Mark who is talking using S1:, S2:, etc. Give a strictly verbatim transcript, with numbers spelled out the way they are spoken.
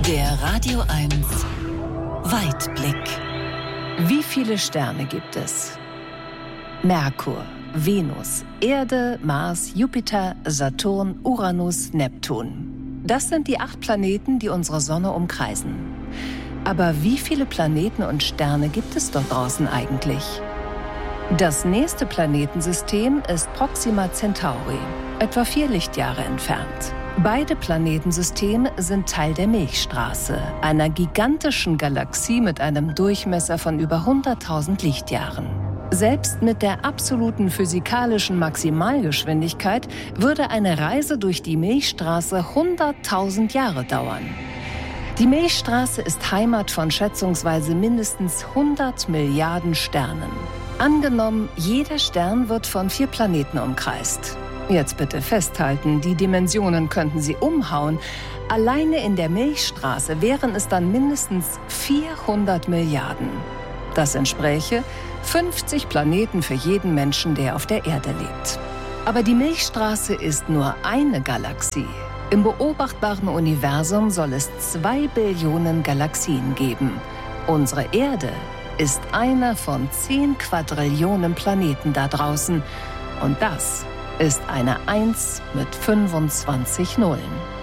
S1: Der Radio eins Weitblick.
S2: Wie viele Sterne gibt es? Merkur, Venus, Erde, Mars, Jupiter, Saturn, Uranus, Neptun. Das sind die acht Planeten, die unsere Sonne umkreisen. Aber wie viele Planeten und Sterne gibt es dort draußen eigentlich? Das nächste Planetensystem ist Proxima Centauri, etwa vier Lichtjahre entfernt. Beide Planetensysteme sind Teil der Milchstraße, einer gigantischen Galaxie mit einem Durchmesser von über hunderttausend Lichtjahren. Selbst mit der absoluten physikalischen Maximalgeschwindigkeit würde eine Reise durch die Milchstraße hunderttausend Jahre dauern. Die Milchstraße ist Heimat von schätzungsweise mindestens hundert Milliarden Sternen. Angenommen, jeder Stern wird von vier Planeten umkreist. Jetzt bitte festhalten, die Dimensionen könnten Sie umhauen. Alleine in der Milchstraße wären es dann mindestens vierhundert Milliarden. Das entspräche fünfzig Planeten für jeden Menschen, der auf der Erde lebt. Aber die Milchstraße ist nur eine Galaxie. Im beobachtbaren Universum soll es zwei Billionen Galaxien geben. Unsere Erde ist einer von zehn Quadrillionen Planeten da draußen. Und das ist eine eins mit fünfundzwanzig Nullen.